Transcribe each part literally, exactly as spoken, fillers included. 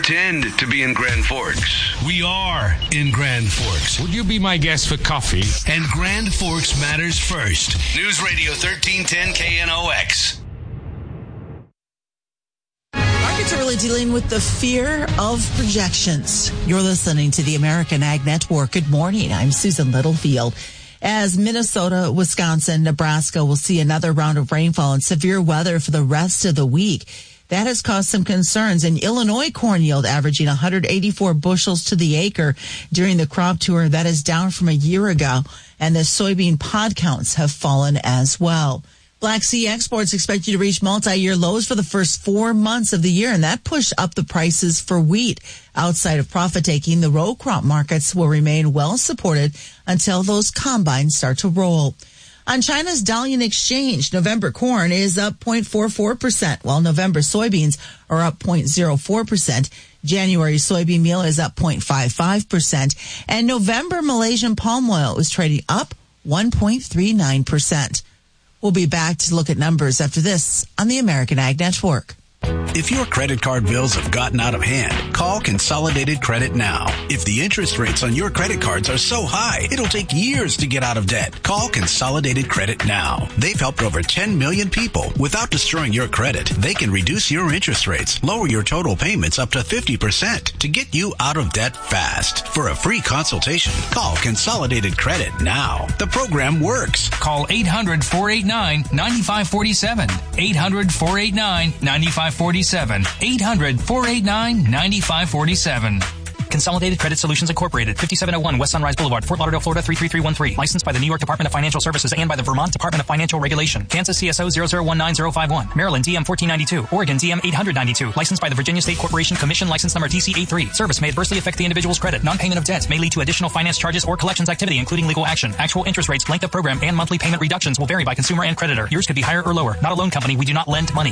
pretend to be in Grand Forks. We are in Grand Forks. Would you be my guest for coffee? And Grand Forks matters first. News Radio thirteen ten K N O X. Markets are really dealing with the fear of projections. You're listening to the American Ag Network. Good morning. I'm Susan Littlefield. As Minnesota, Wisconsin, Nebraska will see another round of rainfall and severe weather for the rest of the week. That has caused some concerns. In Illinois, corn yield averaging one hundred eighty-four bushels to the acre during the crop tour. That is down from a year ago. And the soybean pod counts have fallen as well. Black Sea exports expected to reach multi-year lows for the first four months of the year, and that pushed up the prices for wheat. Outside of profit-taking, the row crop markets will remain well supported until those combines start to roll. On China's Dalian Exchange, November corn is up zero point four four percent, while November soybeans are up zero point zero four percent. January soybean meal is up zero point five five percent, and November Malaysian palm oil is trading up one point three nine percent. We'll be back to look at numbers after this on the American Ag Network. If your credit card bills have gotten out of hand, call Consolidated Credit now. If the interest rates on your credit cards are so high, it'll take years to get out of debt. Call Consolidated Credit now. They've helped over ten million people. Without destroying your credit, they can reduce your interest rates, lower your total payments up to fifty percent to get you out of debt fast. For a free consultation, call Consolidated Credit now. The program works. Call eight hundred, four eight nine, nine five four seven. eight hundred, four eight nine, nine five four seven. eight hundred, four eight nine, nine five four seven. Consolidated Credit Solutions Incorporated, fifty-seven oh one West Sunrise Boulevard, Fort Lauderdale, Florida three three three one three. Licensed by the New York Department of Financial Services and by the Vermont Department of Financial Regulation. Kansas C S O zero zero one nine zero five one. Maryland D M fourteen ninety-two. Oregon D M eight hundred ninety-two. Licensed by the Virginia State Corporation Commission. License number D C A three. Service may adversely affect the individual's credit. Non-payment of debts may lead to additional finance charges or collections activity, including legal action. Actual interest rates, length of program, and monthly payment reductions will vary by consumer and creditor. Yours could be higher or lower. Not a loan company. We do not lend money.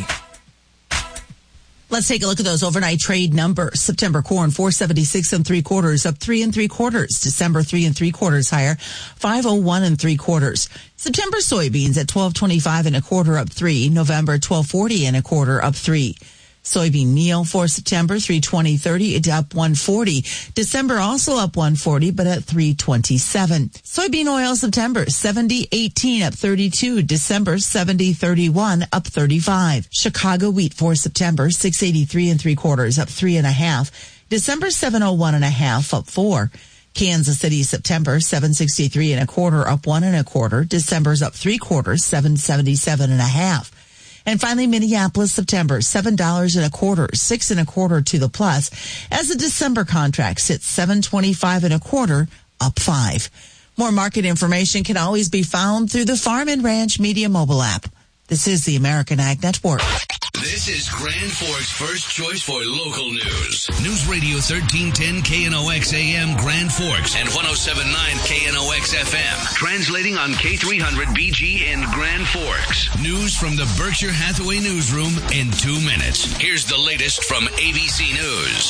Let's take a look at those overnight trade numbers. September corn, four seventy-six and three quarters, up three and three quarters. December, three and three quarters higher, five oh one and three quarters. September soybeans at twelve twenty-five and a quarter, up three. November, twelve forty and a quarter, up three. Soybean meal for September, three twenty thirty, it's up one forty. December also up one forty, but at three twenty-seven. Soybean oil September, seventy eighteen, up thirty-two. December, seventy thirty-one, up thirty-five. Chicago wheat for September, six eighty-three and three quarters, up three and a half. December, seven oh one and a half, up four. Kansas City September, seven sixty-three and a quarter, up one and a quarter. December's up three quarters, seven seventy-seven and a half. And finally, Minneapolis, September, seven dollars and a quarter, six and a quarter to the plus, as the December contract sits seven twenty-five and a quarter, up five. More market information can always be found through the Farm and Ranch Media mobile app. This is the American Ag Network. This is Grand Forks' first choice for local news. News Radio thirteen ten K N O X A M Grand Forks and one oh seven point nine K N O X F M. Translating on K three hundred B G in Grand Forks. News from the Berkshire Hathaway newsroom in two minutes. Here's the latest from A B C News.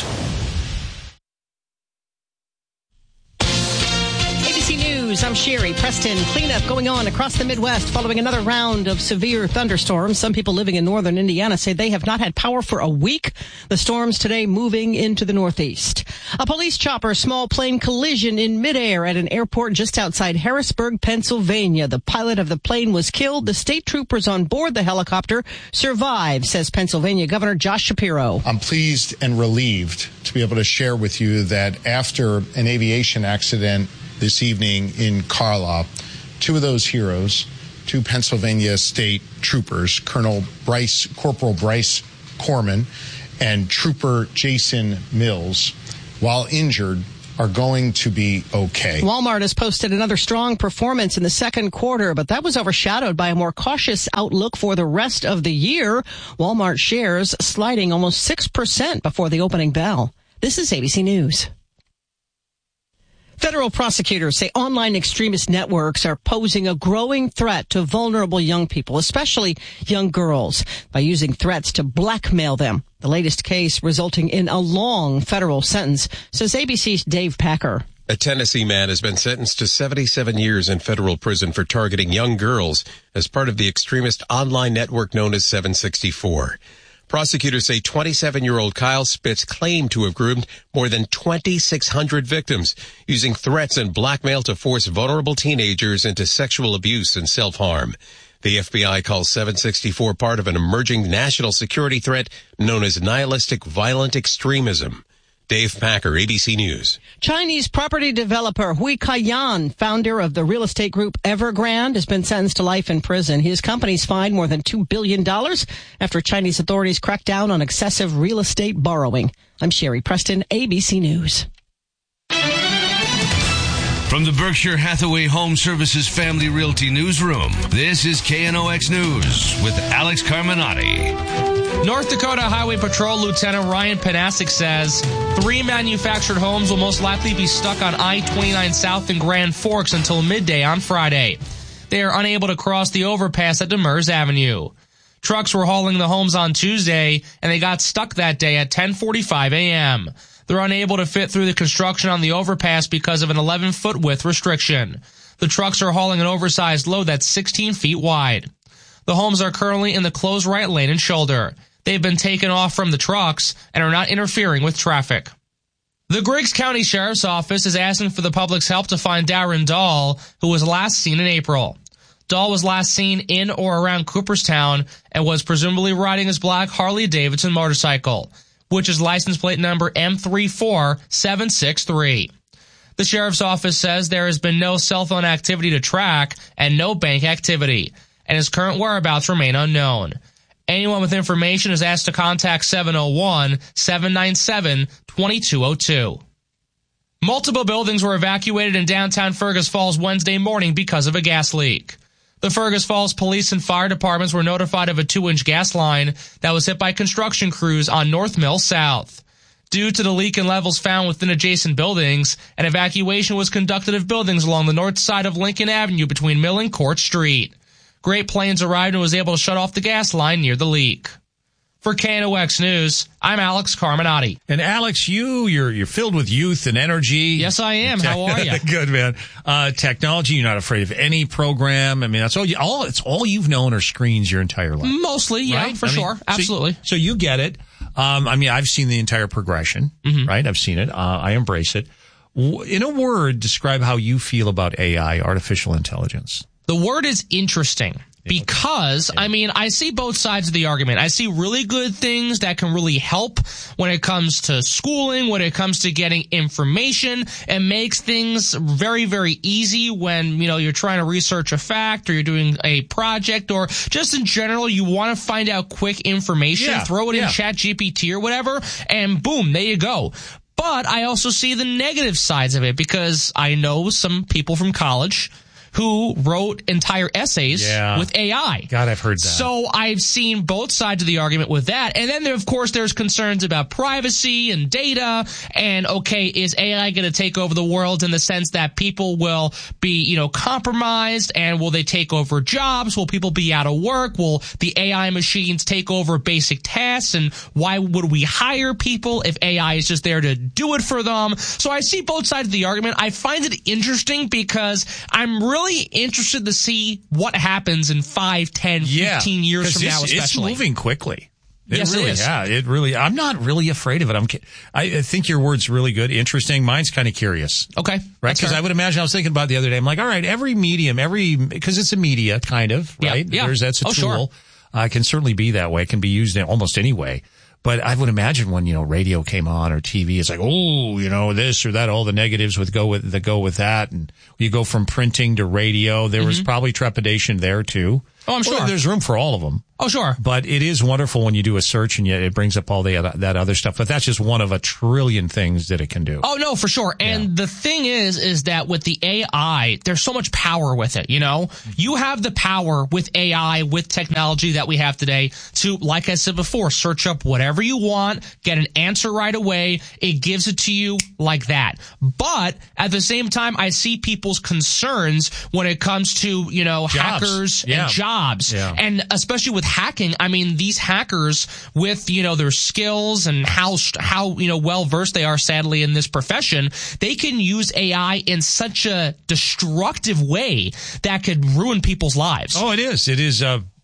News. I'm Sherry Preston. Cleanup going on across the Midwest following another round of severe thunderstorms. Some people living in northern Indiana say they have not had power for a week. The storms today moving into the Northeast. A police chopper small plane collision in midair at an airport just outside Harrisburg, Pennsylvania. The pilot of the plane was killed. The state troopers on board the helicopter survived, says Pennsylvania Governor Josh Shapiro. I'm pleased and relieved to be able to share with you that after an aviation accident this evening in Carlisle, two of those heroes, two Pennsylvania state troopers, Colonel Bryce, Corporal Bryce Corman and Trooper Jason Mills, while injured, are going to be okay. Walmart has posted another strong performance in the second quarter, but that was overshadowed by a more cautious outlook for the rest of the year. Walmart shares sliding almost six percent before the opening bell. This is A B C News. Federal prosecutors say online extremist networks are posing a growing threat to vulnerable young people, especially young girls, by using threats to blackmail them. The latest case resulting in a long federal sentence, says A B C's Dave Packer. A Tennessee man has been sentenced to seventy-seven years in federal prison for targeting young girls as part of the extremist online network known as seven sixty-four. Prosecutors say twenty-seven-year-old Kyle Spitz claimed to have groomed more than twenty-six hundred victims, using threats and blackmail to force vulnerable teenagers into sexual abuse and self-harm. The F B I calls seven sixty-four part of an emerging national security threat known as nihilistic violent extremism. Dave Packer, A B C News. Chinese property developer Hui Kaiyan, founder of the real estate group Evergrande, has been sentenced to life in prison. His company's fined more than two billion dollars after Chinese authorities cracked down on excessive real estate borrowing. I'm Sherry Preston, A B C News. From the Berkshire Hathaway Home Services Family Realty Newsroom, this is K N O X News with Alex Carminati. North Dakota Highway Patrol Lieutenant Ryan Panasic says three manufactured homes will most likely be stuck on I twenty-nine South in Grand Forks until midday on Friday. They are unable to cross the overpass at Demers Avenue. Trucks were hauling the homes on Tuesday, and they got stuck that day at ten forty-five a.m. They're unable to fit through the construction on the overpass because of an eleven-foot width restriction. The trucks are hauling an oversized load that's sixteen feet wide. The homes are currently in the closed right lane and shoulder. They've been taken off from the trucks and are not interfering with traffic. The Griggs County Sheriff's Office is asking for the public's help to find Darren Dahl, who was last seen in April. Dahl was last seen in or around Cooperstown and was presumably riding his black Harley-Davidson motorcycle, which is license plate number M three four seven six three. The Sheriff's Office says there has been no cell phone activity to track and no bank activity, and his current whereabouts remain unknown. Anyone with information is asked to contact seven oh one, seven nine seven, two two oh two. Multiple buildings were evacuated in downtown Fergus Falls Wednesday morning because of a gas leak. The Fergus Falls police and fire departments were notified of a two-inch gas line that was hit by construction crews on North Mill South. Due to the leak in levels found within adjacent buildings, an evacuation was conducted of buildings along the north side of Lincoln Avenue between Mill and Court Street. Great Plains arrived and was able to shut off the gas line near the leak. For K N O X News, I'm Alex Carminati. And Alex, you, you're you're filled with youth and energy. Yes, I am. How are you? Good, man. Uh, technology, you're not afraid of any program. I mean, that's all you, all, it's all you've known are screens your entire life. Mostly, yeah, right? for I sure. Mean, Absolutely. So, so you get it. Um, I mean, I've seen the entire progression, mm-hmm. right? I've seen it. Uh, I embrace it. In a word, describe how you feel about A I, artificial intelligence. The word is interesting. Because, I mean, I see both sides of the argument. I see really good things that can really help when it comes to schooling, when it comes to getting information. It makes things very, very easy when, you know, you're trying to research a fact or you're doing a project or just in general, you want to find out quick information, yeah, throw it yeah. in Chat G P T or whatever, and boom, there you go. But I also see the negative sides of it because I know some people from college who wrote entire essays yeah. with A I. God, I've heard that. So I've seen both sides of the argument with that. And then, there, of course, there's concerns about privacy and data. And, okay, is A I going to take over the world in the sense that people will be, you know, compromised? And will they take over jobs? Will people be out of work? Will the A I machines take over basic tasks? And why would we hire people if A I is just there to do it for them? So I see both sides of the argument. I find it interesting because I'm really interested to see what happens in five, ten, yeah, fifteen years from now, especially. It's moving quickly. It yes, really, it is. Yeah, it really, I'm not really afraid of it. I'm, I think your word's really good, interesting. Mine's kind of curious. Okay. Right? Because I would imagine, I was thinking about it the other day, I'm like, all right, every medium, every, because it's a media, kind of, right? Yeah. yeah. There's, that's a oh, tool. Sure. Uh, it can certainly be that way. It can be used in almost any way. But I would imagine when, you know, radio came on or T V, it's like, oh, you know, this or that, all the negatives would go with, that go with that. And you go from printing to radio. There mm-hmm. was probably trepidation there too. Oh, I'm sure. Well, there's room for all of them. Oh, sure. But it is wonderful when you do a search and yet it brings up all the other, that other stuff. But that's just one of a trillion things that it can do. Oh, no, for sure. And yeah. the thing is, is that with the A I, there's so much power with it, you know? You have the power with A I, with technology that we have today to, like I said before, search up whatever you want, get an answer right away. It gives it to you like that. But at the same time, I see people's concerns when it comes to, you know, jobs. hackers yeah. and jobs. Yeah. And especially with hacking, I mean, these hackers with, you know, their skills and how, how, you know, well versed they are, sadly, in this profession, they can use A I in such a destructive way that could ruin people's lives. Oh, it is. It is, uh,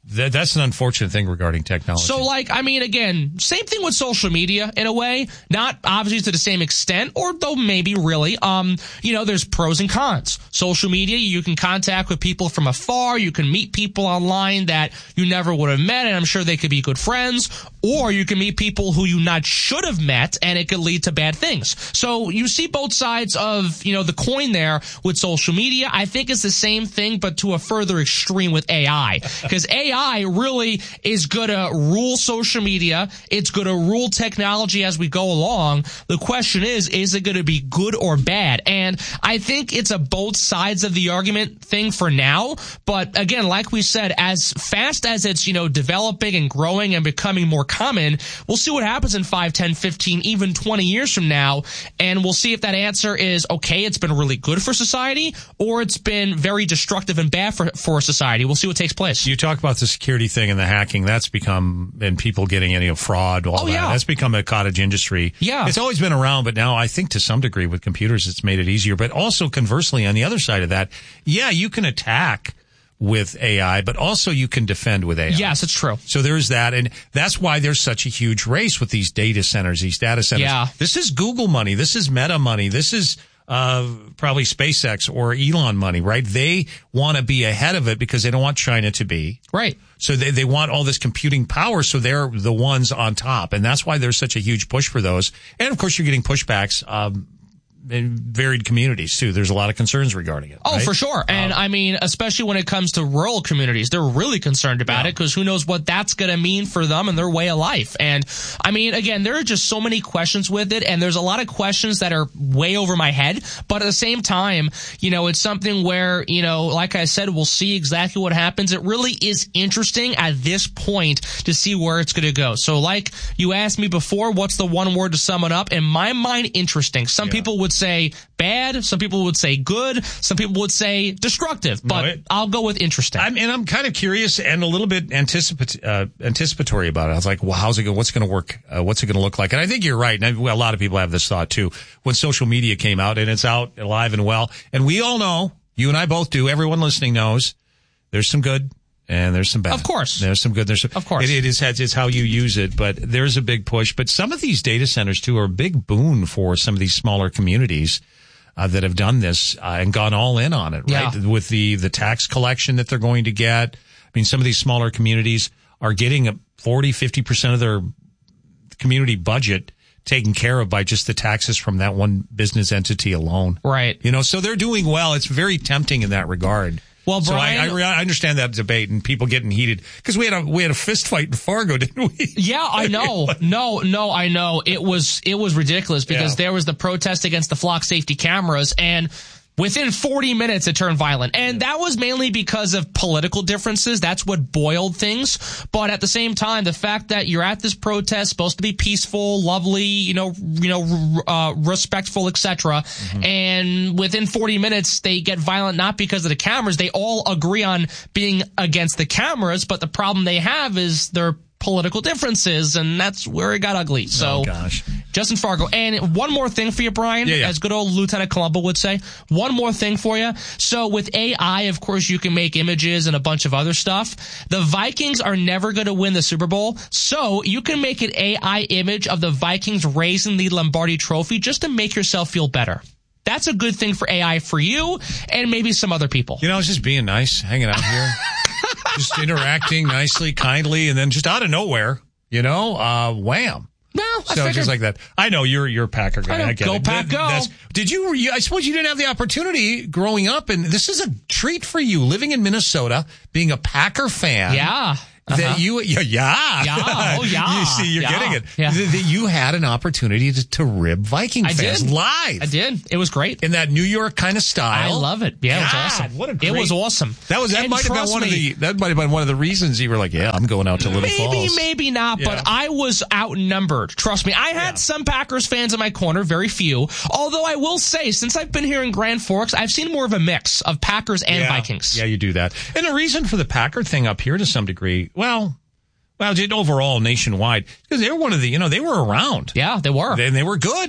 That, that's an unfortunate thing regarding technology. So, like, I mean, again, same thing with social media in a way. Not obviously to the same extent, or though maybe really. Um, you know, there's pros and cons. Social media, you can contact with people from afar. You can meet people online that you never would have met, and I'm sure they could be good friends. Or you can meet people who you not should have met, and it could lead to bad things. So you see both sides of, you know, the coin there with social media. I think it's the same thing, but to a further extreme with A I. Because A I A I really is going to rule social media. It's going to rule technology as we go along. The question is, is it going to be good or bad? And I think it's a both sides of the argument thing for now. But again, like we said, as fast as it's, you know, developing and growing and becoming more common, we'll see what happens in five, ten, fifteen, even twenty years from now. And we'll see if that answer is, okay, it's been really good for society, or it's been very destructive and bad for, for society. We'll see what takes place. You talk about the security thing and the hacking. That's become, and people getting any fraud, all oh, that. Yeah. That's become a cottage industry. Yeah. It's always been around, but now I think to some degree with computers, it's made it easier. But also conversely, on the other side of that, yeah, you can attack with A I, but also you can defend with A I. Yes, it's true. So there's that, and that's why there's such a huge race with these data centers, these data centers. Yeah. This is Google money. This is Meta money. This is uh probably SpaceX or Elon money, right? They want to be ahead of it because they don't want China to be. Right. So they, they want all this computing power, so they're the ones on top. And that's why there's such a huge push for those. And, of course, you're getting pushbacks um in varied communities too. There's a lot of concerns regarding it. Oh, right? for sure. And um, I mean, especially when it comes to rural communities, they're really concerned about yeah. it because who knows what that's going to mean for them and their way of life. And I mean, again, there are just so many questions with it, and there's a lot of questions that are way over my head. But at the same time, you know, it's something where, you know, like I said, we'll see exactly what happens. It really is interesting at this point to see where it's going to go. So like you asked me before, what's the one word to sum it up? In my mind, interesting. Some yeah. people would say bad. Some people would say good. Some people would say destructive. But no, it, I'll go with interesting. I'm, and I'm kind of curious and a little bit anticipat- uh, anticipatory about it. I was like, well, how's it going? What's going to work? Uh, what's it going to look like? And I think you're right. And I, well, a lot of people have this thought too. When social media came out, and it's out alive and well, and we all know, you and I both do, everyone listening knows, there's some good. And there's some bad. Of course. There's some good. There's some, of course. It, it is, it's how you use it, but there's a big push. But some of these data centers, too, are a big boon for some of these smaller communities uh, that have done this uh, and gone all in on it, right? Yeah. With the, the tax collection that they're going to get. I mean, some of these smaller communities are getting a forty, fifty percent of their community budget taken care of by just the taxes from that one business entity alone. Right. You know, so they're doing well. It's very tempting in that regard. Well, Brian, so I, I, I understand that debate and people getting heated because we had a we had a fist fight in Fargo, didn't we? Yeah, I know. No, no, I know. It was it was ridiculous because yeah. there was the protest against the flock safety cameras, and within forty minutes, it turned violent. And that was mainly because of political differences. That's what boiled things. But at the same time, the fact that you're at this protest, supposed to be peaceful, lovely, you know, you know, uh, respectful, et cetera. Mm-hmm. And within forty minutes, they get violent, not because of the cameras. They all agree on being against the cameras. But the problem they have is their political differences, and that's where it got ugly. So, oh, gosh. Justin Fargo. And one more thing for you, Brian, yeah, yeah. as good old Lieutenant Columbo would say. One more thing for you. So with A I, of course, you can make images and a bunch of other stuff. The Vikings are never going to win the Super Bowl, so you can make an A I image of the Vikings raising the Lombardi Trophy just to make yourself feel better. That's a good thing for A I for you and maybe some other people. You know, it's just being nice, hanging out here. Just interacting nicely, kindly, and then just out of nowhere, you know, uh, wham. No, I so figured, just like that. I know you're you're a Packer guy. I, I get go it. Pack, go. That's, did you, you? I suppose you didn't have the opportunity growing up, and this is a treat for you, living in Minnesota, being a Packer fan. Yeah. Uh-huh. That you, yeah, yeah, yeah, oh yeah. You see, you're yeah. getting it. Yeah. That, that you had an opportunity to, to rib Viking I fans did. live. I did. It was great In that New York kind of style. I love it. Yeah, God, it was awesome. What a great, it was awesome. That was that and might have been one me, of the that might have been one of the reasons you were like, yeah, I'm going out to Little maybe, Falls. Maybe, maybe not. Yeah. But I was outnumbered. Trust me. I had yeah. some Packers fans in my corner, very few. Although I will say, since I've been here in Grand Forks, I've seen more of a mix of Packers and yeah. Vikings. Yeah, you do that. And the reason for the Packer thing up here to some degree, well. Well, just overall nationwide, because they were one of the, you know, they were around. Yeah, they were. And they, they were good.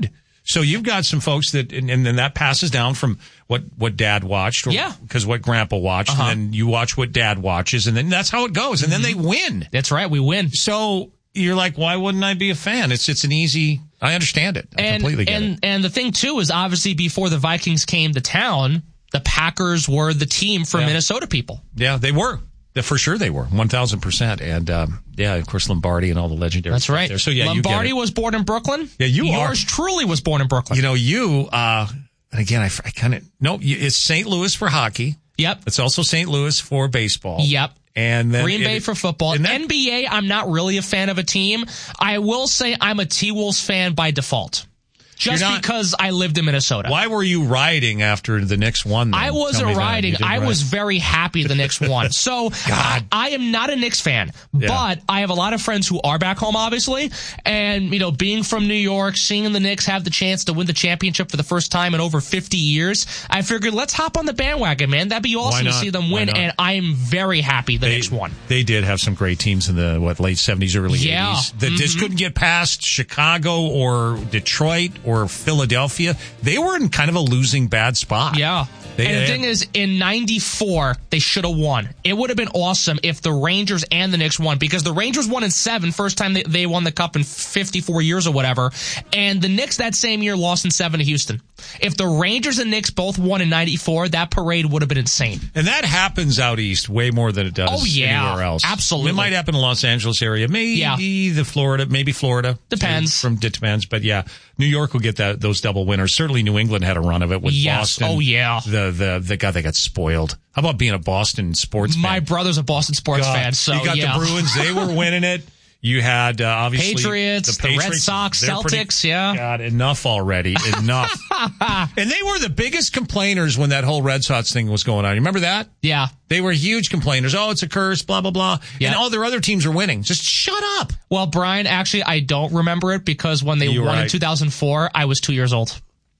So you've got some folks that, and, and then that passes down from what, what dad watched. Or, yeah. Because what grandpa watched, uh-huh. and then you watch what dad watches, and then that's how it goes. And then they win. That's right. We win. So you're like, why wouldn't I be a fan? It's it's an easy, I understand it. I and, completely get and, it. And the thing, too, is obviously before the Vikings came to town, the Packers were the team for yeah. Minnesota people. Yeah, they were. For sure they were, one thousand percent. And, um, yeah, of course, Lombardi and all the legendary That's stuff right. there. So, yeah, Lombardi you get it. was born in Brooklyn. Yeah, you Yours are. Yours truly was born in Brooklyn. You know, you, uh, and again, I, I kind of, no, it's Saint Louis for hockey. Yep. It's also Saint Louis for baseball. Yep. And then Green Bay it, for football. That, N B A, I'm not really a fan of a team. I will say I'm a T-Wolves fan by default. Just not, because I lived in Minnesota. Why were you rioting after the Knicks won? Then? I wasn't rioting. I riot. was very happy the Knicks won. So I, I am not a Knicks fan, yeah. but I have a lot of friends who are back home, obviously. And, you know, being from New York, seeing the Knicks have the chance to win the championship for the first time in over fifty years, I figured let's hop on the bandwagon, man. That'd be awesome to see them win. And I am very happy the they, Knicks won. They did have some great teams in the, what, late seventies, early yeah. eighties that mm-hmm. just couldn't get past Chicago or Detroit or Philadelphia. They were in kind of a losing bad spot. Yeah. They, and the they, thing is, in ninety-four, they should have won. It would have been awesome if the Rangers and the Knicks won, because the Rangers won in seven, first time they, they won the cup in fifty-four years or whatever, and the Knicks that same year lost in seven to Houston. If the Rangers and Knicks both won in ninety-four, that parade would have been insane. And that happens out east way more than it does oh, yeah. anywhere else. Absolutely. It might happen in the Los Angeles area, maybe yeah. the Florida, maybe Florida. Depends. From it depends, but yeah, New York will get that those double winners. Certainly New England had a run of it with yes. Boston. Oh, yeah. The, the, the guy that got spoiled. How about being a Boston sports fan? My brother's a Boston sports God. fan, so you got yeah. the Bruins, they were winning it. You had, uh, obviously, Patriots, the, Patriots, the Red Sox, Celtics, pretty, yeah. God, enough already. Enough. And they were the biggest complainers when that whole Red Sox thing was going on. You remember that? Yeah. They were huge complainers. Oh, it's a curse, blah, blah, blah. Yeah. And all their other teams are winning. Just shut up. Well, Brian, actually, I don't remember it because when they You're won right. in two thousand four, I was two years old.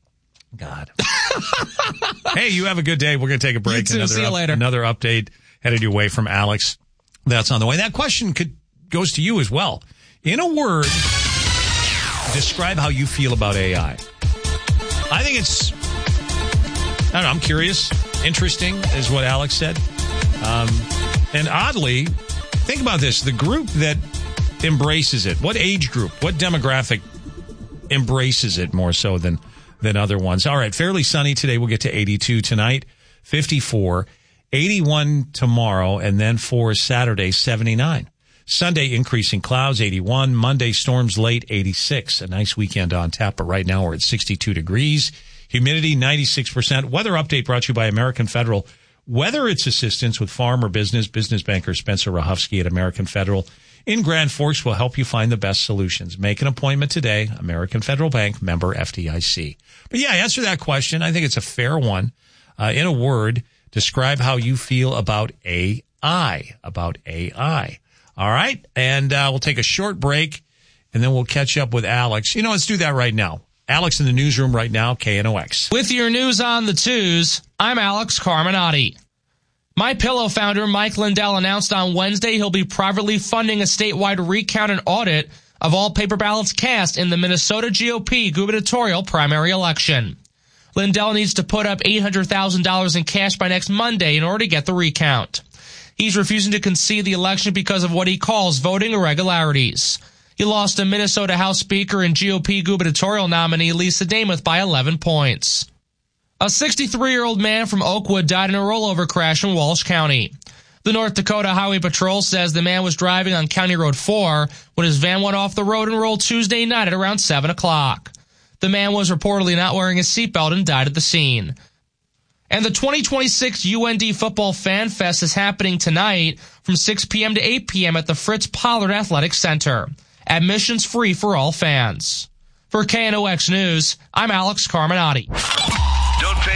God. Hey, you have a good day. We're going to take a break. You too. Another See you up, later. Another update headed your way from Alex. That's on the way. That question could goes to you as well. In a word, describe how you feel about A I. I think it's, I don't know, I'm curious. Interesting is what Alex said. Um, and oddly, think about this. The group that embraces it, what age group, what demographic embraces it more so than, than other ones? All right, fairly sunny today. We'll get to eighty-two tonight, fifty-four, eighty-one tomorrow, and then for Saturday, seventy-nine. Sunday, increasing clouds, eighty-one. Monday, storms late, eighty-six. A nice weekend on tap, but right now we're at sixty-two degrees. Humidity, ninety-six percent. Weather update brought to you by American Federal. Whether it's assistance with farm or business, business banker Spencer Rahofsky at American Federal in Grand Forks will help you find the best solutions. Make an appointment today. American Federal Bank, member F D I C. But yeah, answer that question. I think it's a fair one. Uh, in a word, describe how you feel about A I. About A I. All right, and uh, we'll take a short break, and then we'll catch up with Alex. You know, let's do that right now. Alex in the newsroom right now, K N O X. With your news on the twos, I'm Alex Carminati. MyPillow founder Mike Lindell announced on Wednesday he'll be privately funding a statewide recount and audit of all paper ballots cast in the Minnesota G O P gubernatorial primary election. Lindell needs to put up eight hundred thousand dollars in cash by next Monday in order to get the recount. He's refusing to concede the election because of what he calls voting irregularities. He lost to Minnesota House Speaker and G O P gubernatorial nominee Lisa Damuth by eleven points. A sixty-three-year-old man from Oakwood died in a rollover crash in Walsh County. The North Dakota Highway Patrol says the man was driving on County Road four when his van went off the road and rolled Tuesday night at around seven o'clock. The man was reportedly not wearing a seatbelt and died at the scene. And the twenty twenty-six U N D Football Fan Fest is happening tonight from six p.m. to eight p.m. at the Fritz Pollard Athletic Center. Admissions free for all fans. For K N O X News, I'm Alex Carminati. Don't pay for your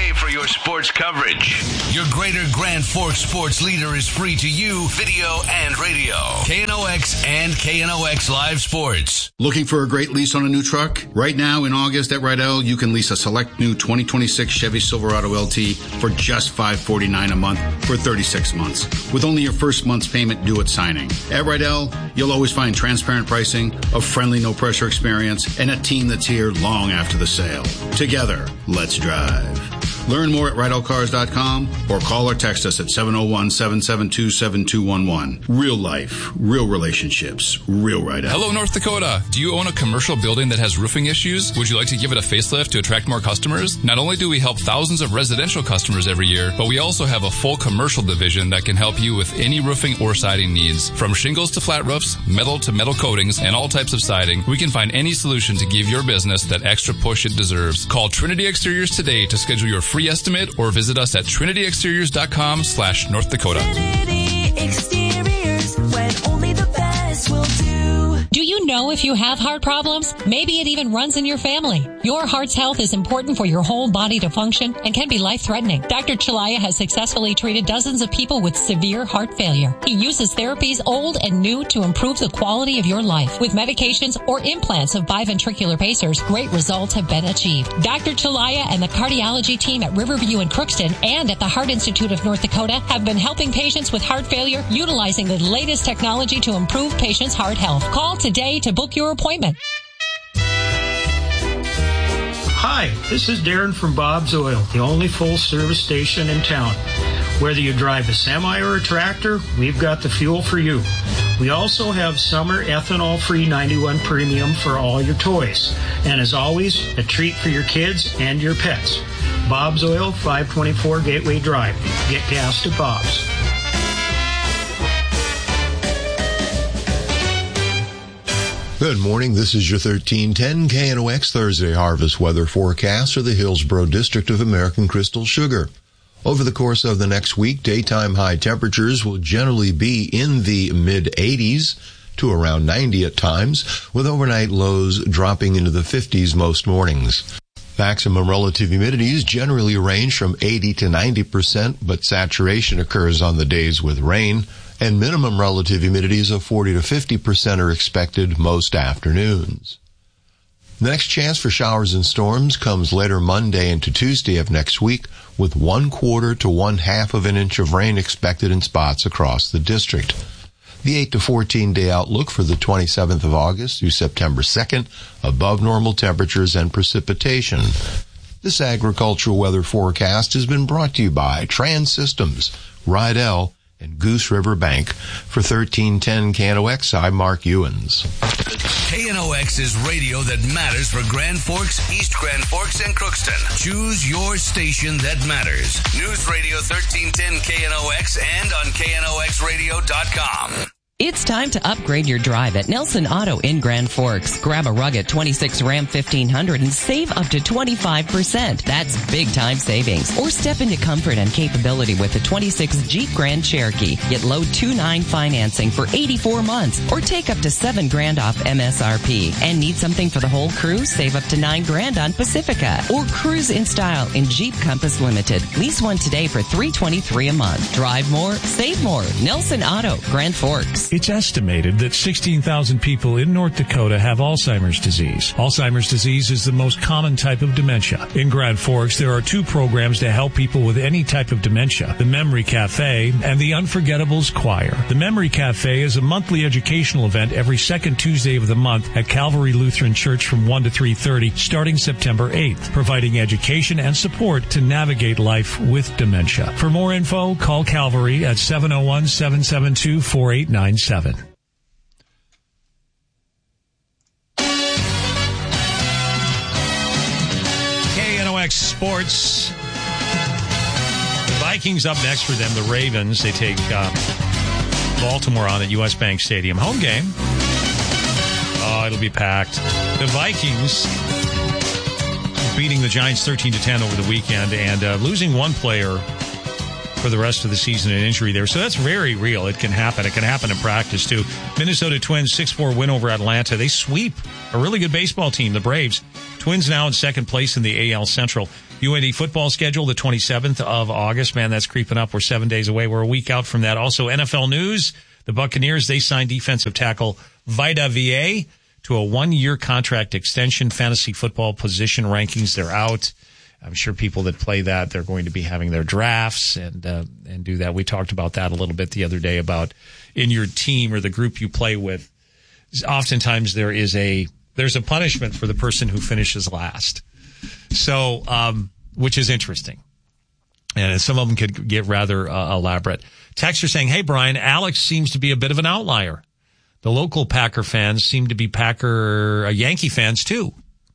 your sports coverage. Your greater Grand Forks sports leader is free to you, video and radio. K N O X and K N O X Live Sports. Looking for a great lease on a new truck? Right now in August at Rydell, you can lease a select new twenty twenty-six Chevy Silverado L T for just five hundred forty-nine dollars a month for thirty-six months, with only your first month's payment due at signing. At Rydell, you'll always find transparent pricing, a friendly, no-pressure experience, and a team that's here long after the sale. Together, let's drive. Learn more at Rydell Cars dot com or call or text us at seven oh one, seven seven two, seven two one one. Real life, real relationships, real Rydell. Hello, North Dakota. Do you own a commercial building that has roofing issues? Would you like to give it a facelift to attract more customers? Not only do we help thousands of residential customers every year, but we also have a full commercial division that can help you with any roofing or siding needs. From shingles to flat roofs, metal to metal coatings, and all types of siding, we can find any solution to give your business that extra push it deserves. Call Trinity Exteriors today to schedule your free estimate or visit us at trinity exteriors dot com slash North Dakota. Trinity Exteriors, when only the best will do. Do you know if you have heart problems? Maybe it even runs in your family. Your heart's health is important for your whole body to function and can be life-threatening. Doctor Chalaya has successfully treated dozens of people with severe heart failure. He uses therapies old and new to improve the quality of your life. With medications or implants of biventricular pacers, great results have been achieved. Doctor Chalaya and the cardiology team at Riverview in Crookston and at the Heart Institute of North Dakota have been helping patients with heart failure utilizing the latest technology to improve patients' heart health. Call today to book your appointment. Hi, this is Darren from Bob's Oil, the only full-service station in town. Whether you drive a semi or a tractor, we've got the fuel for you. We also have summer ethanol-free ninety-one Premium for all your toys. And as always, a treat for your kids and your pets. Bob's Oil, five twenty-four Gateway Drive. Get gas to Bob's. Good morning. This is your thirteen ten K N O X Thursday harvest weather forecast for the Hillsborough District of American Crystal Sugar. Over the course of the next week, daytime high temperatures will generally be in the mid eighties to around ninety at times, with overnight lows dropping into the fifties most mornings. Maximum relative humidities generally range from eighty to ninety percent, but saturation occurs on the days with rain, and minimum relative humidities of forty to fifty percent are expected most afternoons. The next chance for showers and storms comes later Monday into Tuesday of next week, with one quarter to one half of an inch of rain expected in spots across the district. The eight to fourteen day outlook for the twenty-seventh of August through September second, above normal temperatures and precipitation. This agricultural weather forecast has been brought to you by Trans Systems, Rydell, and Goose River Bank. For thirteen ten K N O X, I'm Mark Ewens. K N O X is radio that matters for Grand Forks, East Grand Forks, and Crookston. Choose your station that matters. News Radio thirteen ten K N O X and on K N O X radio dot com. It's time to upgrade your drive at Nelson Auto in Grand Forks. Grab a rugged twenty-six Ram fifteen hundred and save up to twenty-five percent. That's big time savings. Or step into comfort and capability with the twenty-six Jeep Grand Cherokee. Get low two nine financing for eighty-four months or take up to seven grand off M S R P. And need something for the whole crew? Save up to nine grand on Pacifica. Or cruise in style in Jeep Compass Limited. Lease one today for three twenty-three a month. Drive more, save more. Nelson Auto, Grand Forks. It's estimated that sixteen thousand people in North Dakota have Alzheimer's disease. Alzheimer's disease is the most common type of dementia. In Grand Forks, there are two programs to help people with any type of dementia: the Memory Cafe and the Unforgettables Choir. The Memory Cafe is a monthly educational event every second Tuesday of the month at Calvary Lutheran Church from one to three thirty, starting September eighth, providing education and support to navigate life with dementia. For more info, call Calvary at seven oh one, seven seven two, four eight nine seven. K N O X Sports. The Vikings up next for them. The Ravens, they take uh, Baltimore on at U S. Bank Stadium. Home game. Oh, it'll be packed. The Vikings beating the Giants thirteen to ten over the weekend and uh, losing one player for the rest of the season, an injury there. So that's very real. It can happen. It can happen in practice, too. Minnesota Twins, six four win over Atlanta. They sweep a really good baseball team, the Braves. Twins now in second place in the A L Central. U N D football schedule, the twenty-seventh of August. Man, that's creeping up. We're seven days away. We're a week out from that. Also, N F L news. The Buccaneers, they signed defensive tackle Vita V A to a one-year contract extension. Fantasy football position rankings, they're out. I'm sure people that play that, they're going to be having their drafts and uh, and do that. We talked about that a little bit the other day about in your team or the group you play with. Oftentimes there is a there's a punishment for the person who finishes last. So, um, which is interesting. And some of them could get rather uh, elaborate. Texts are saying, hey, Brian, Alex seems to be a bit of an outlier. The local Packer fans seem to be Packer uh, Yankee fans, too.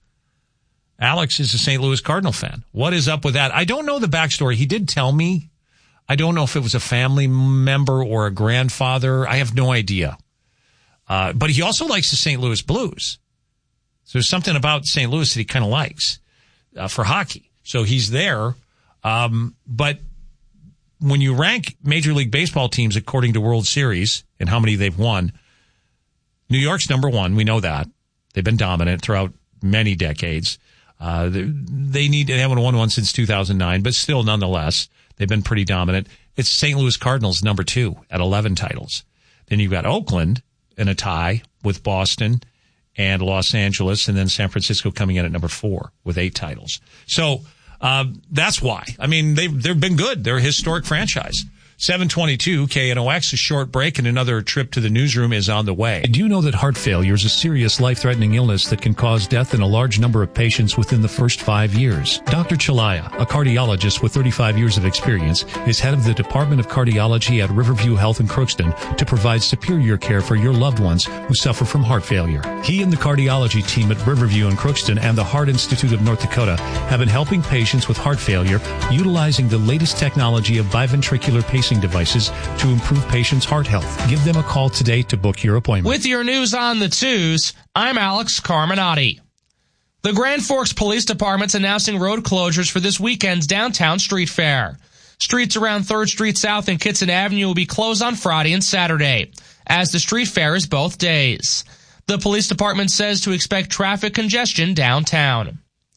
Alex is a Saint Louis Cardinal fan. What is up with that? I don't know the backstory. He did tell me. I don't know if it was a family member or a grandfather. I have no idea. Uh, but he also likes the Saint Louis Blues. So there's something about Saint Louis that he kind of likes uh, for hockey. So he's there. Um, but when you rank Major League Baseball teams according to World Series and how many they've won, New York's number one. We know that. They've been dominant throughout many decades. Uh, they, they need, they haven't won one since two thousand nine, but still, nonetheless, they've been pretty dominant. It's Saint Louis Cardinals, number two, at eleven titles. Then you've got Oakland in a tie with Boston and Los Angeles, and then San Francisco coming in at number four with eight titles. So, um, that's why. I mean, they've, they've been good. They're a historic franchise. seven twenty-two K N O X, a short break and another trip to the newsroom is on the way. Do you know that heart failure is a serious life-threatening illness that can cause death in a large number of patients within the first five years? Doctor Chalaya, a cardiologist with thirty-five years of experience, is head of the Department of Cardiology at Riverview Health in Crookston to provide superior care for your loved ones who suffer from heart failure. He and the cardiology team at Riverview in Crookston and the Heart Institute of North Dakota have been helping patients with heart failure utilizing the latest technology of biventricular pacing devices to improve patients' heart health. Give them a call today to book your appointment. With your news on the twos, I'm Alex Carminati. The Grand Forks Police Department's announcing road closures for this weekend's downtown street fair. Streets around third Street South and Kitson Avenue will be closed on Friday and Saturday, as the street fair is both days. The police department says to expect traffic congestion downtown.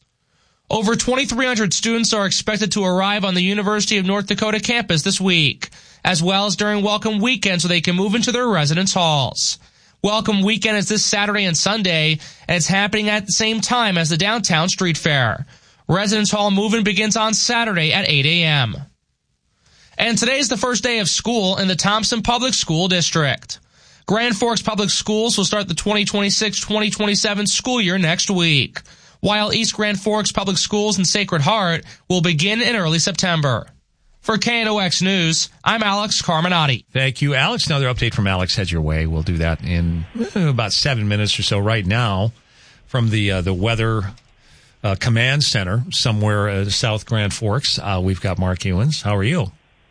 Over twenty-three hundred students are expected to arrive on the University of North Dakota campus this week, as well as during Welcome Weekend so they can move into their residence halls. Welcome Weekend is this Saturday and Sunday, and it's happening at the same time as the downtown street fair. Residence hall move-in begins on Saturday at eight a.m. And today's the first day of school in the Thompson Public School District. Grand Forks Public Schools will start the twenty twenty-six twenty twenty-seven school year next week, while East Grand Forks Public Schools and Sacred Heart will begin in early September. For K N O X News, I'm Alex Carminati. Thank you, Alex. Another update from Alex heads your way. We'll do that in uh, about seven minutes or so right now from the uh, the Weather uh, Command Center somewhere uh, South Grand Forks. Uh, we've got Mark Ewens. How are you?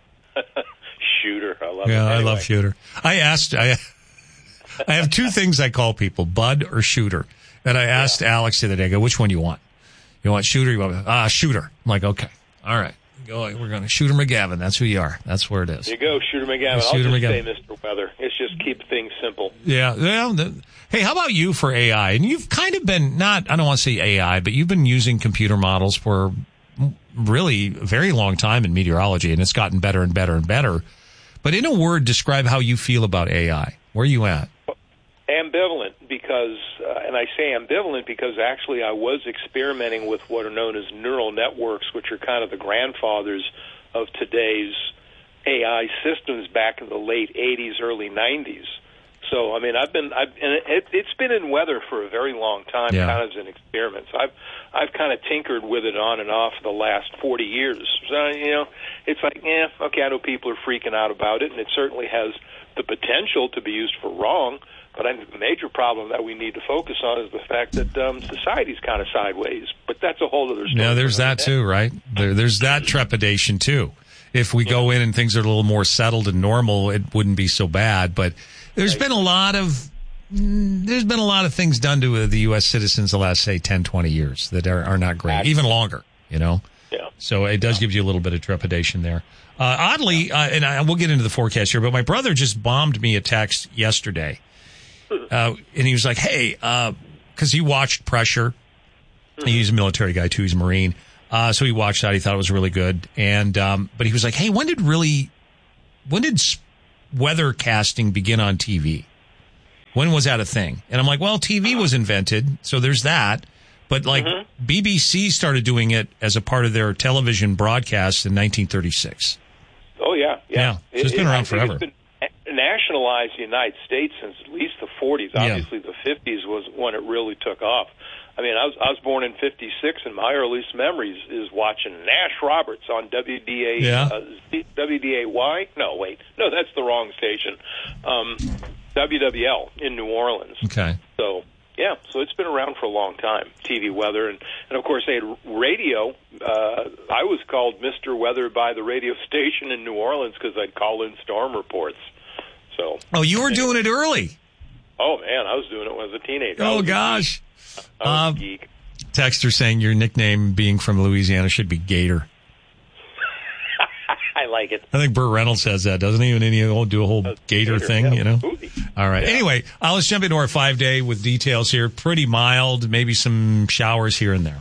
Shooter. I love yeah, it. Yeah, anyway. I love Shooter. I asked, I, I have two things I call people, Bud or Shooter. And I asked yeah. Alex the other day, I go, which one you want? You want Shooter? You want, ah, Shooter. I'm like, okay. All right. Go, we're going to Shooter McGavin. That's who you are. That's where it is. There you go, Shooter McGavin. I'll Shooter just McGavin. say Mister Weather. It's just keep things simple. Yeah. Well, the, hey, how about you for A I? And you've kind of been, not, I don't want to say A I, but you've been using computer models for really a very long time in meteorology, and it's gotten better and better and better. But in a word, describe how you feel about A I. Where are you at? Ambivalent, because, uh, and I say ambivalent because actually I was experimenting with what are known as neural networks, which are kind of the grandfathers of today's A I systems back in the late eighties, early nineties. So, I mean, I've been, I've, and it, it's been in weather for a very long time, yeah. kind of as an experiment. So I've, I've kind of tinkered with it on and off for the last forty years. So, you know, it's like, yeah, okay, I know people are freaking out about it, and it certainly has the potential to be used for wrong. But I think the major problem that we need to focus on is the fact that um, society's kind of sideways. But that's a whole other story. Yeah, there's that too, right? There, there's that trepidation too. If we yeah. go in and things are a little more settled and normal, it wouldn't be so bad. But there's right. been a lot of there's been a lot of things done to the U S citizens the last, say, ten, twenty years that are, are not great, Absolutely. Even longer, you know? Yeah. So it does give you a little bit of trepidation there. Uh, oddly, uh, and I, we'll get into the forecast here, but my brother just bombed me a text yesterday. Uh, and he was like, hey, uh, cause he watched Pressure. He's a military guy too. He's a Marine. Uh, so he watched that. He thought it was really good. And, um, but he was like, hey, when did really, when did weather casting begin on T V? When was that a thing? And I'm like, well, T V was invented. So there's that. But like mm-hmm. B B C started doing it as a part of their television broadcast in nineteen thirty-six. Oh, yeah. Yeah. yeah. So it's it, been it, around forever. It's been nationalized in the United States since at least the forties. Obviously, yeah. the fifties was when it really took off. I mean, I was I was born in fifty-six, and my earliest memories is watching Nash Roberts on W D A yeah. uh, W D A Y. No, wait, no, that's the wrong station. Um, W W L in New Orleans. Okay. So yeah, so it's been around for a long time. T V weather, and and of course they had radio. Uh, I was called Mister Weather by the radio station in New Orleans because I'd call in storm reports. So. Oh, you were doing it early. Oh man, I was doing it when I was a teenager. Oh gosh. I was uh, a geek. Texter saying your nickname being from Louisiana should be Gator. I like it. I think Burt Reynolds has that, doesn't he? And then he'll do a whole Gator, Gator thing, yeah. you know? Booty. All right. Yeah. Anyway, uh, let's jump into our five day with details here. Pretty mild, maybe some showers here and there.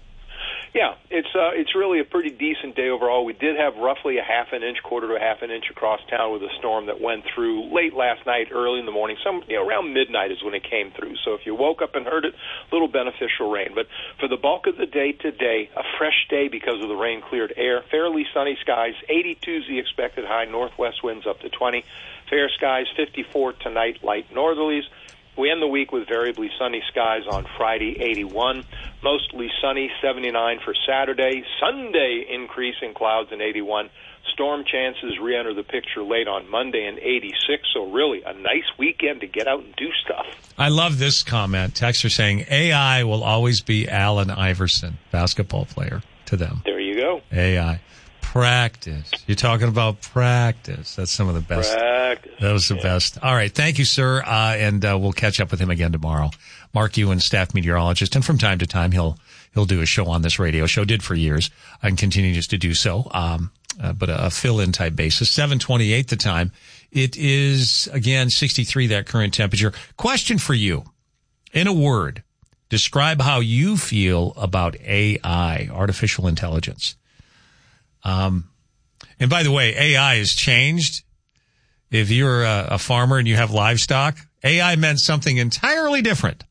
Yeah, it's uh, it's really a pretty decent day overall. We did have roughly a half an inch, quarter to a half an inch across town with a storm that went through late last night, early in the morning. Some you know, around midnight is when it came through. So if you woke up and heard it, a little beneficial rain. But for the bulk of the day today, a fresh day because of the rain-cleared air. Fairly sunny skies. eighty-two is the expected high. Northwest winds up to twenty. Fair skies. fifty-four tonight. Light northerlies. We end the week with variably sunny skies on Friday, eighty-one. Mostly sunny, seventy-nine for Saturday. Sunday, increase in clouds and eighty-one. Storm chances re-enter the picture late on Monday and eighty-six. So really a nice weekend to get out and do stuff. I love this comment. Texter saying A I will always be Allen Iverson, basketball player to them. There you go. A I. Practice. You're talking about practice. That's some of the best. Practice. That was the yeah. best. All right. Thank you, sir. Uh, and uh, we'll catch up with him again tomorrow. Mark Ewan, staff meteorologist. And from time to time, he'll he'll do a show on this radio show. Did for years and continues to do so. Um, uh, but a, a fill-in type basis. seven twenty-eight the time. It is, again, sixty-three, that current temperature. Question for you. In a word, describe how you feel about A I, artificial intelligence. Um, and by the way, A I has changed. If you're a, a farmer and you have livestock, A I meant something entirely different.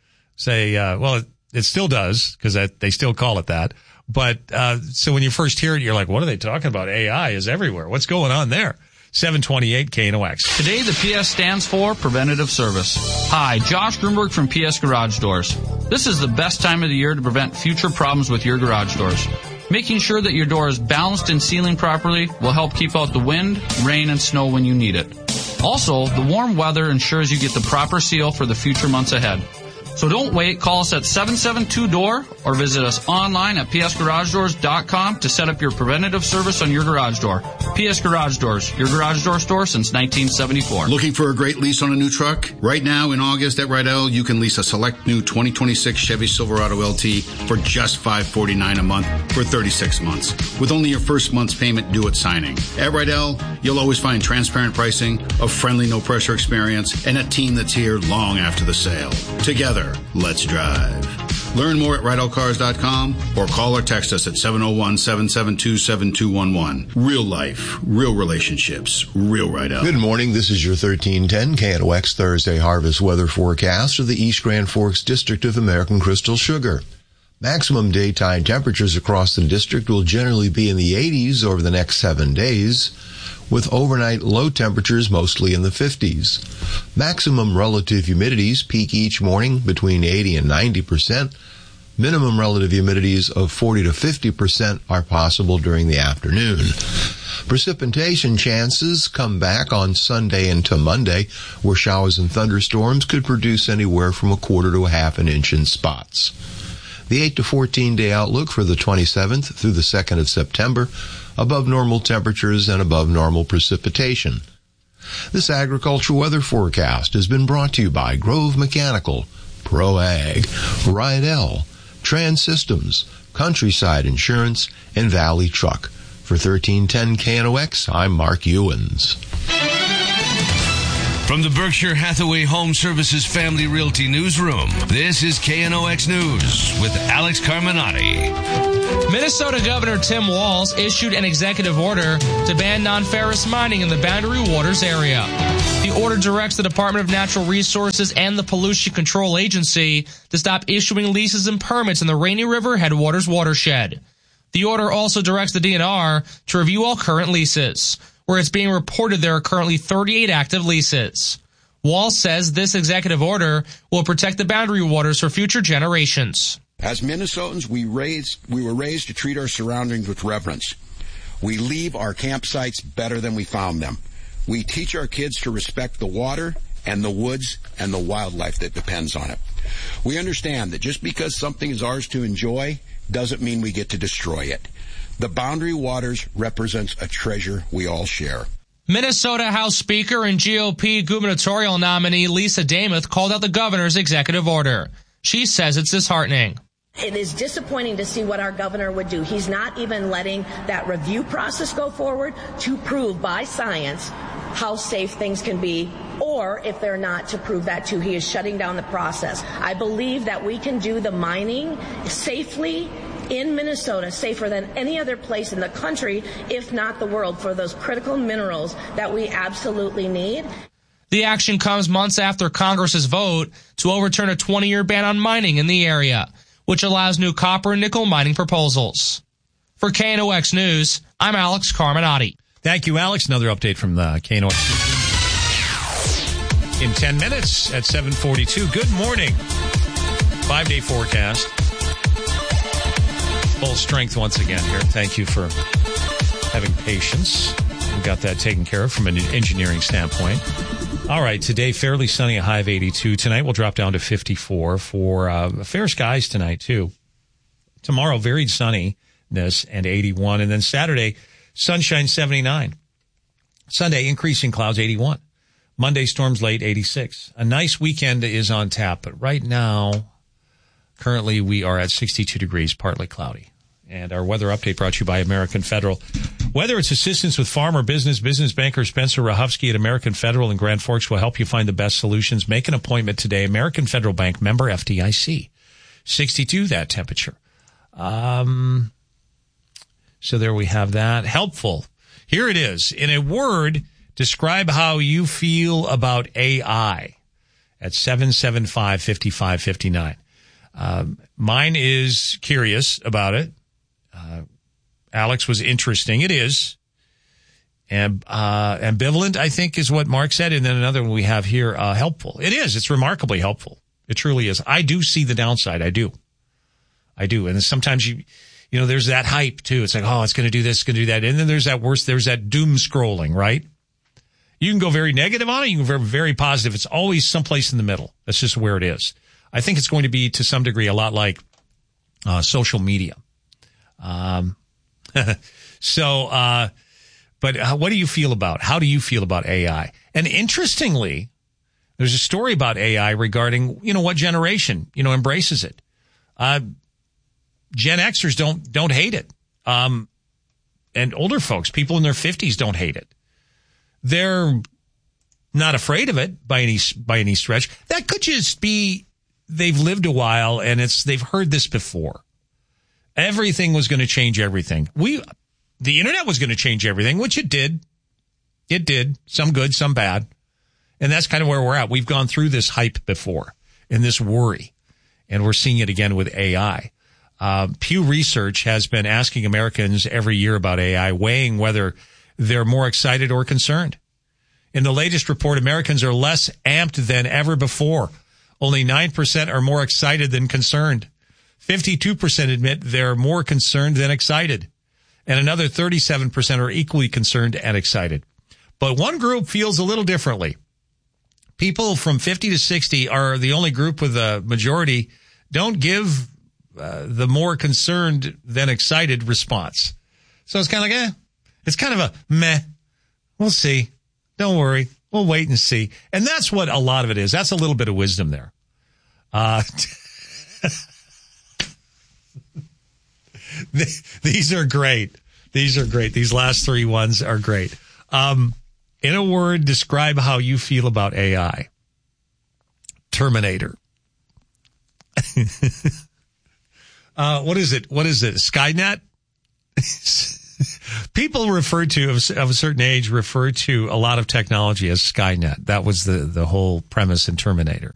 Say, uh, well, it, it still does because they still call it that. But, uh, so when you first hear it, you're like, what are they talking about? A I is everywhere. What's going on there? seven twenty-eight K N O X. Today, the P S stands for Preventative Service. Hi, Josh Grunberg from P S Garage Doors. This is the best time of the year to prevent future problems with your garage doors. Making sure that your door is balanced and sealing properly will help keep out the wind, rain, and snow when you need it. Also, the warm weather ensures you get the proper seal for the future months ahead. So don't wait. Call us at seven seven two D O O R or visit us online at p s garage doors dot com to set up your preventative service on your garage door. P S Garage Doors, your garage door store since nineteen seventy-four. Looking for a great lease on a new truck? Right now in August at Rydell, you can lease a select new twenty twenty-six Chevy Silverado L T for just five hundred forty-nine dollars a month for thirty-six months, with only your first month's payment due at signing. At Rydell, you'll always find transparent pricing, a friendly no-pressure experience, and a team that's here long after the sale. Together, let's drive. Learn more at rydell cars dot com or call or text us at seven oh one, seven seven two, seven two one one. Real life, real relationships, real Rydell. Good morning. This is your thirteen ten K N O X Thursday harvest weather forecast for the East Grand Forks District of American Crystal Sugar. Maximum daytime temperatures across the district will generally be in the eighties over the next seven days, with overnight low temperatures mostly in the fifties. Maximum relative humidities peak each morning between eighty and ninety percent. Minimum relative humidities of forty to fifty percent are possible during the afternoon. Precipitation chances come back on Sunday into Monday, where showers and thunderstorms could produce anywhere from a quarter to a half an inch in spots. The eight to fourteen day outlook for the twenty-seventh through the second of September, above normal temperatures and above normal precipitation. This agricultural weather forecast has been brought to you by Grove Mechanical, ProAg, Rydell, Trans Systems, Countryside Insurance, and Valley Truck. For thirteen ten K N O X, I'm Mark Ewens. From the Berkshire Hathaway Home Services Family Realty Newsroom, this is K N O X News with Alex Carminati. Minnesota Governor Tim Walz issued an executive order to ban non-ferrous mining in the Boundary Waters area. The order directs the Department of Natural Resources and the Pollution Control Agency to stop issuing leases and permits in the Rainy River Headwaters watershed. The order also directs the D N R to review all current leases, where it's being reported there are currently thirty-eight active leases. Walz says this executive order will protect the boundary waters for future generations. As Minnesotans, we raised, we were raised to treat our surroundings with reverence. We leave our campsites better than we found them. We teach our kids to respect the water and the woods and the wildlife that depends on it. We understand that just because something is ours to enjoy doesn't mean we get to destroy it. The Boundary Waters represents a treasure we all share. Minnesota House Speaker and G O P gubernatorial nominee Lisa Damuth called out the governor's executive order. She says it's disheartening. It is disappointing to see what our governor would do. He's not even letting that review process go forward to prove by science how safe things can be, or if they're not, to prove that too. He is shutting down the process. I believe that we can do the mining safely in Minnesota, safer than any other place in the country, if not the world, for those critical minerals that we absolutely need. The action comes months after Congress's vote to overturn a twenty-year ban on mining in the area, which allows new copper and nickel mining proposals. For K N O X News, I'm Alex Carminati. Thank you, Alex. Another update from the K N O X in ten minutes at seven forty-two. Good morning. Five-day forecast. Full strength once again here. Thank you for having patience. We got that taken care of from an engineering standpoint. All right, today fairly sunny, a high of eighty-two. Tonight we'll drop down to fifty-four for uh, fair skies tonight too. Tomorrow varied sunniness and eighty-one, and then Saturday sunshine seventy-nine. Sunday increasing clouds eighty-one. Monday storms late eighty-six. A nice weekend is on tap, but right now currently we are at sixty-two degrees, partly cloudy. And our weather update brought to you by American Federal. Whether it's assistance with farm or business, business banker Spencer Rahufsky at American Federal in Grand Forks will help you find the best solutions. Make an appointment today. American Federal Bank, member F D I C. sixty-two, that temperature. Um, so there we have that. Helpful. Here it is. In a word, describe how you feel about A I at seven seven five, five five five nine. Um, mine is curious about it. Uh, Alex was interesting. It is. And, uh, ambivalent, I think, is what Mark said. And then another one we have here, uh, helpful. It is. It's remarkably helpful. It truly is. I do see the downside. I do. I do. And sometimes you, you know, there's that hype too. It's like, oh, it's going to do this, it's going to do that. And then there's that worse, there's that doom scrolling, right? You can go very negative on it. You can go very, very positive. It's always someplace in the middle. That's just where it is. I think it's going to be to some degree a lot like, uh, social media. Um, so, uh, but uh, what do you feel about, how do you feel about A I? And interestingly, there's a story about A I regarding, you know, what generation, you know, embraces it. Uh, Gen Xers don't, don't hate it. Um, and older folks, people in their fifties don't hate it. They're not afraid of it by any, by any stretch. That could just be they've lived a while and it's, they've heard this before. Everything was going to change everything. We, the internet was going to change everything, which it did. It did. Some good, some bad. And that's kind of where we're at. We've gone through this hype before and this worry, and we're seeing it again with A I. Uh, Pew Research has been asking Americans every year about A I, weighing whether they're more excited or concerned. In the latest report, Americans are less amped than ever before. Only nine percent are more excited than concerned. fifty-two percent admit they're more concerned than excited. And another thirty-seven percent are equally concerned and excited. But one group feels a little differently. People from fifty to sixty are the only group with a majority don't give uh, the more concerned than excited response. So it's kind of like, eh, it's kind of a meh. We'll see. Don't worry. We'll wait and see. And that's what a lot of it is. That's a little bit of wisdom there. Uh, These are great. These are great. These last three ones are great. Um, in a word, describe how you feel about A I. Terminator. uh, what is it? What is it? Skynet? People refer to, of, of a certain age, refer to a lot of technology as Skynet. That was the, the whole premise in Terminator.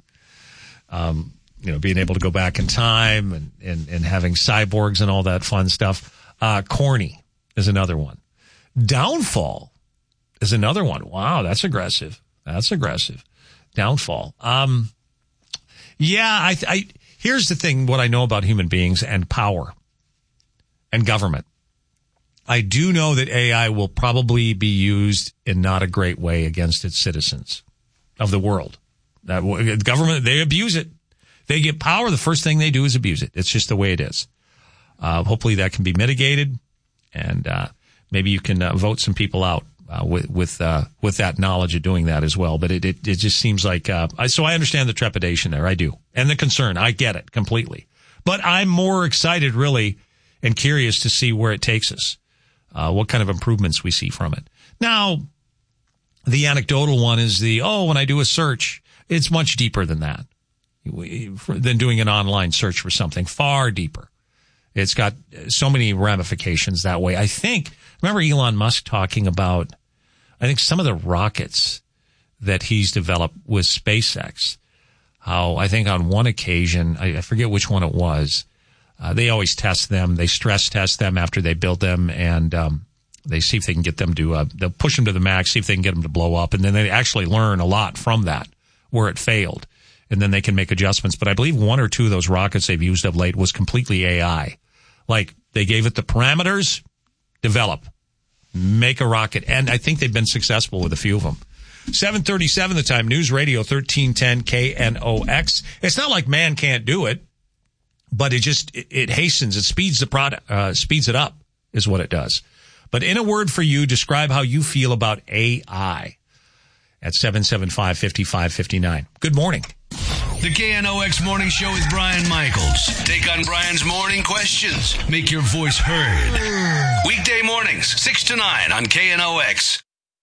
Um, you know, being able to go back in time and, and, and having cyborgs and all that fun stuff. Uh, corny is another one. Downfall is another one. Wow, that's aggressive. That's aggressive. Downfall. Um, yeah, I, I, here's the thing, what I know about human beings and power and government. I do know that A I will probably be used in not a great way against its citizens of the world. That government, they abuse it. They get power. The first thing they do is abuse it. It's just the way it is. Uh, hopefully that can be mitigated, and uh, maybe you can uh, vote some people out uh, with with uh, with that knowledge of doing that as well. But it it, it just seems like uh, I, so I understand the trepidation there. I do, and the concern. I get it completely. But I'm more excited, really, and curious to see where it takes us. Uh, what kind of improvements we see from it. Now, the anecdotal one is the, oh, when I do a search, it's much deeper than that, than doing an online search for something, far deeper. It's got so many ramifications that way. I think, remember Elon Musk talking about, I think some of the rockets that he's developed with SpaceX, how I think on one occasion, I, I forget which one it was, Uh, they always test them. They stress test them after they build them, and um, they see if they can get them to, uh, they'll push them to the max, see if they can get them to blow up, and then they actually learn a lot from that, where it failed, and then they can make adjustments. But I believe one or two of those rockets they've used of late was completely A I. Like, they gave it the parameters, develop, make a rocket, and I think they've been successful with a few of them. seven thirty-seven the time, News Radio thirteen ten K N O X. It's not like man can't do it. But it just, it, it hastens, it speeds the product, uh, speeds it up is what it does. But in a word for you, describe how you feel about A I at seven seven five, five five five nine. Good morning. The K N O X Morning Show with Brian Michaels. Take on Brian's morning questions. Make your voice heard. Weekday mornings, six to nine on K N O X.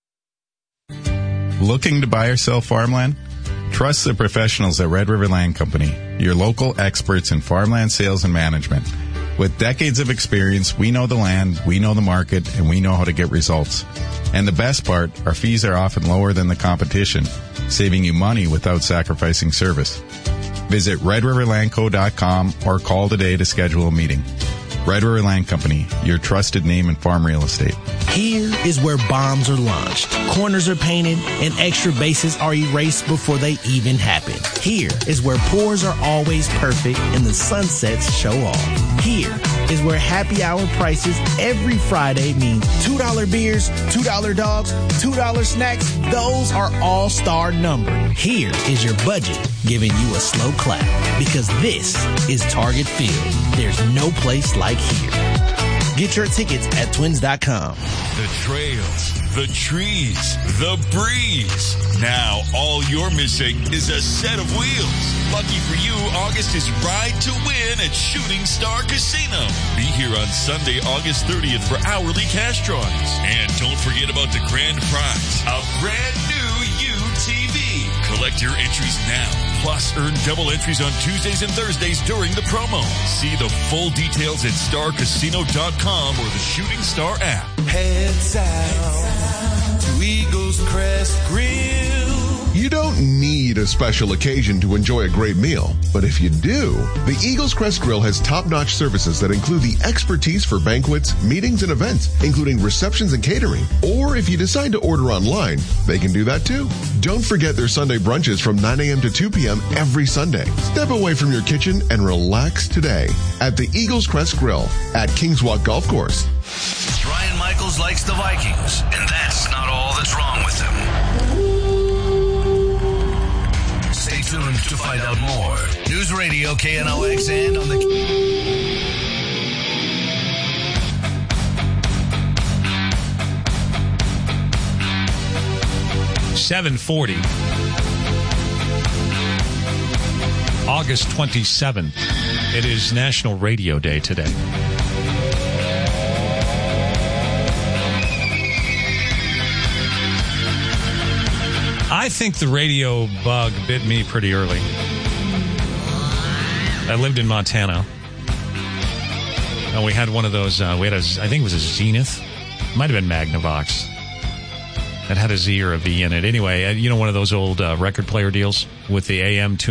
Looking to buy or sell farmland? Trust the professionals at Red River Land Company, your local experts in farmland sales and management. With decades of experience, we know the land, we know the market, and we know how to get results. And the best part, our fees are often lower than the competition, saving you money without sacrificing service. Visit red river land co dot com or call today to schedule a meeting. Red River Land Company, your trusted name in farm real estate. Here is where bombs are launched, corners are painted, and extra bases are erased before they even happen. Here is where pours are always perfect and the sunsets show off. Here is where happy hour prices every Friday mean two dollar beers, two dollar dogs, two dollar snacks. Those are all-star numbered. Here is your budget giving you a slow clap, because this is Target Field. There's no place like here. Get your tickets at twins dot com. The trails, the trees, the breeze. Now all you're missing is a set of wheels. Lucky for you, August is Ride to Win at Shooting Star Casino. Be here on Sunday, August thirtieth for hourly cash drawings. And don't forget about the grand prize, a brand new U T V. Collect your entries now. Plus, earn double entries on Tuesdays and Thursdays during the promo. See the full details at star casino dot com or the Shooting Star app. Head south to Eagles Crest Grill. You don't need a special occasion to enjoy a great meal, but if you do, the Eagles Crest Grill has top-notch services that include the expertise for banquets, meetings, and events, including receptions and catering. Or if you decide to order online, they can do that too. Don't forget their Sunday brunches from nine a.m. to two p.m. every Sunday. Step away from your kitchen and relax today at the Eagles Crest Grill at Kings Walk Golf Course. Brian Michaels likes the Vikings, and that's not all that's wrong with them. Stay tuned to find out more. News Radio K N O X and on the... seven forty. August twenty-seventh. It is National Radio Day today. I think the radio bug bit me pretty early. I lived in Montana. And we had one of those, uh, we had a, I think it was a Zenith. Might have been Magnavox. That had a Z or a V in it. Anyway, you know, one of those old uh, record player deals with the A M tune.